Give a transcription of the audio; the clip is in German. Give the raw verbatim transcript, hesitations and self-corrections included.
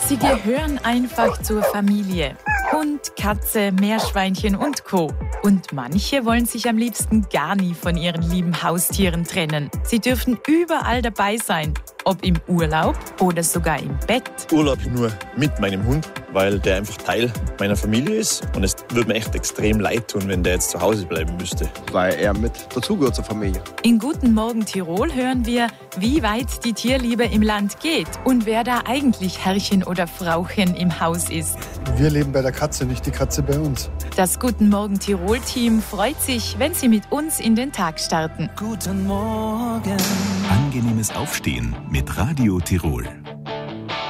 Sie gehören einfach zur Familie. Hund, Katze, Meerschweinchen und Co. Und manche wollen sich am liebsten gar nie von ihren lieben Haustieren trennen. Sie dürfen überall dabei sein, ob im Urlaub oder sogar im Bett. Urlaub nur mit meinem Hund, weil der einfach Teil meiner Familie ist. Und es würde mir echt extrem leid tun, wenn der jetzt zu Hause bleiben müsste. Weil er mit dazugehört zur Familie. In Guten Morgen Tirol hören wir, wie weit die Tierliebe im Land geht und wer da eigentlich Herrchen oder Frauchen im Haus ist. Wir leben bei der Katze, nicht die Katze bei uns. Das Guten Morgen Tirol-Team freut sich, wenn Sie mit uns in den Tag starten. Guten Morgen. Angenehmes Aufstehen mit Radio Tirol.